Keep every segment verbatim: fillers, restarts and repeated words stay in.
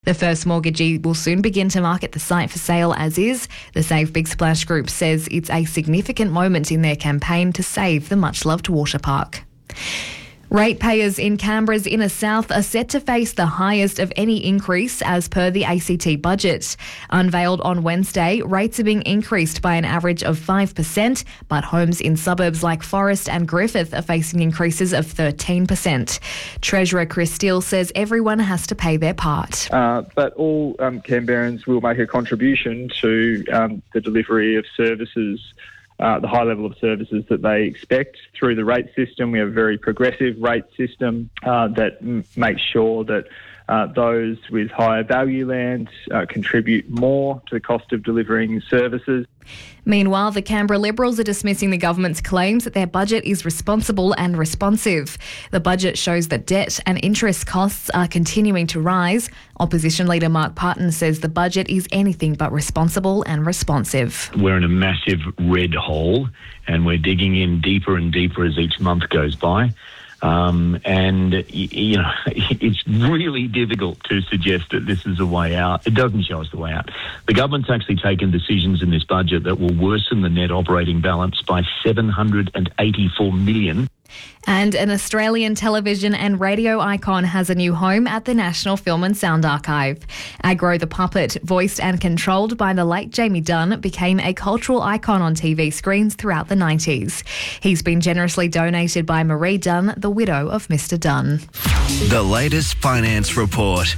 The first mortgagee will soon begin to market the site for sale as is. The Save Big Splash Group says it's a significant moment in their campaign to save the much-loved water park. Ratepayers in Canberra's inner south are set to face the highest of any increase as per the A C T budget. Unveiled on Wednesday, rates are being increased by an average of five percent, but homes in suburbs like Forest and Griffith are facing increases of thirteen percent. Treasurer Chris Steele says everyone has to pay their part. Uh, but all um, Canberrans will make a contribution to um, the delivery of services, Uh, the high level of services that they expect through the rate system. We have a very progressive rate system uh, that m- makes sure that uh, those with higher value land uh, contribute more to the cost of delivering services. Meanwhile, the Canberra Liberals are dismissing the government's claims that their budget is responsible and responsive. The budget shows that debt and interest costs are continuing to rise. Opposition leader Mark Parton says the budget is anything but responsible and responsive. We're in a massive red hole and we're digging in deeper and deeper as each month goes by. Um, and, you know, it's really difficult to suggest that this is a way out. It doesn't show us the way out. The government's actually taken decisions in this budget that will worsen the net operating balance by seven hundred eighty-four million dollars. And an Australian television and radio icon has a new home at the National Film and Sound Archive. Agro the Puppet, voiced and controlled by the late Jamie Dunn, became a cultural icon on T V screens throughout the nineties. He's been generously donated by Marie Dunn, the widow of Mister Dunn. The latest finance report.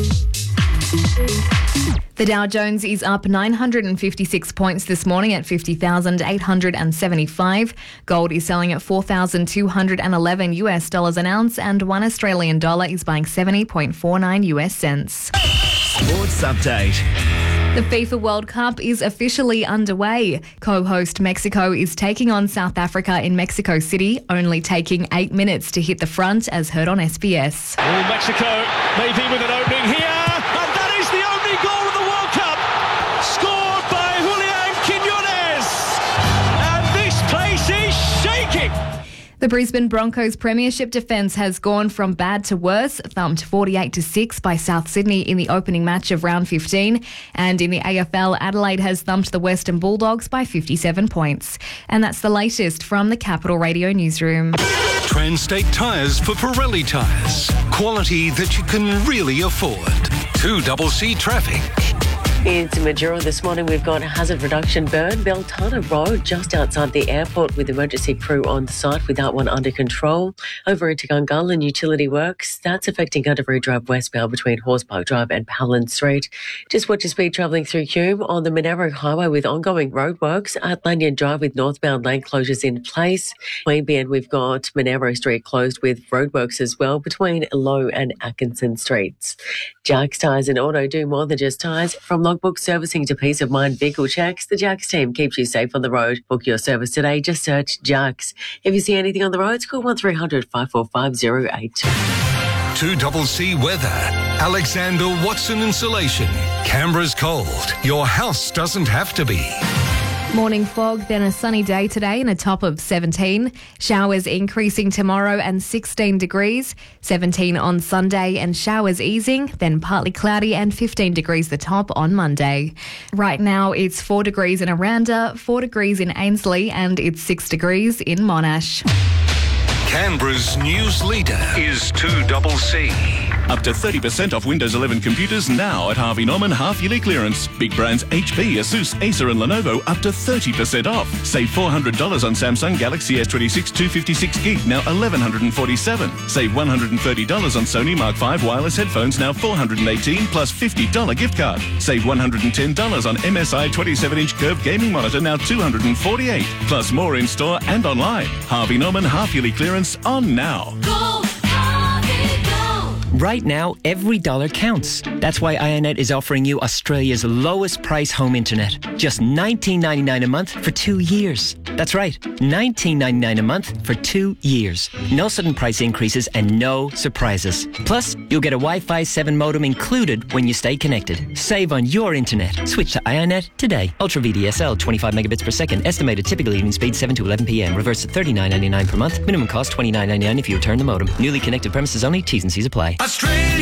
The Dow Jones is up nine hundred fifty-six points this morning at fifty thousand eight hundred seventy-five. Gold is selling at four thousand two hundred eleven US dollars an ounce, and one Australian dollar is buying seventy point four nine US cents. Sports update. The FIFA World Cup is officially underway. Co-host Mexico is taking on South Africa in Mexico City, only taking eight minutes to hit the front, as heard on S B S. Oh, Mexico maybe with an opening here. The only goal of the World Cup, scored by Julian Quiñones, and this place is shaking. The Brisbane Broncos premiership defence has gone from bad to worse, thumped forty-eight to six by South Sydney in the opening match of round fifteen, and in the A F L, Adelaide has thumped the Western Bulldogs by fifty-seven points. And that's the latest from the Capital Radio newsroom. Transtate Tyres for Pirelli tyres. Quality that you can really afford. two C C traffic. It's Majura this morning. We've got hazard reduction burn, Beltana Road, just outside the airport, with emergency crew on site with that one under control. Over into Gungahlin, utility works. That's affecting Gundaroo Drive westbound between Horsepark Drive and Powland Street. Just watch your speed travelling through Hume on the Monaro Highway with ongoing roadworks. At Lanyon Drive with northbound lane closures in place. Queanbeyan, we've got Monaro Street closed with roadworks as well between Low and Atkinson Streets. Jack's Tyres and Auto do more than just tyres. From logbook servicing to peace of mind vehicle checks, the Jack's team keeps you safe on the road. Book your service today. Just search Jack's. If you see anything on the roads, call one three hundred five four five zero eight. two C C weather. Alexander Watson Insulation. Canberra's cold. Your house doesn't have to be. Morning fog, then a sunny day today and a top of seventeen. Showers increasing tomorrow and sixteen degrees. seventeen on Sunday and showers easing, then partly cloudy and fifteen degrees the top on Monday. Right now it's four degrees in Aranda, four degrees in Ainslie, and it's six degrees in Monash. Canberra's news leader is two C C. Up to thirty percent off Windows eleven computers now at Harvey Norman half-yearly clearance. Big brands H P, Asus, Acer and Lenovo up to thirty percent off. Save four hundred dollars on Samsung Galaxy S twenty-six two fifty-six gig, now eleven forty-seven. Save one hundred thirty dollars on Sony Mark five wireless headphones, now four hundred eighteen plus fifty dollars gift card. Save one hundred ten dollars on M S I twenty-seven inch curved gaming monitor, now two hundred forty-eight dollars. Plus more in store and online. Harvey Norman half-yearly clearance on now. Go, Harvey, go. Right now, every dollar counts. That's why iiNet is offering you Australia's lowest price home internet. Just nineteen ninety-nine a month for two years. That's right, nineteen ninety-nine a month for two years. No sudden price increases and no surprises. Plus, you'll get a Wi-Fi seven modem included when you stay connected. Save on your internet. Switch to iiNet today. Ultra V D S L, twenty-five megabits per second. Estimated typical evening speed seven to eleven p.m. Reverse at thirty-nine ninety-nine per month. Minimum cost twenty-nine ninety-nine if you return the modem. Newly connected premises only. T's and C's apply. Australia.